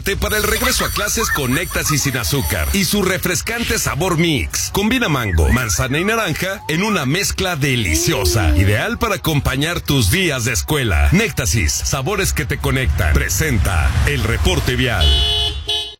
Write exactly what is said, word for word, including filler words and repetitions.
Para el regreso a clases con Néctasis sin azúcar y su refrescante sabor mix. Combina mango, manzana y naranja en una mezcla deliciosa, ideal para acompañar tus días de escuela. Néctasis, sabores que te conectan. Presenta el reporte vial.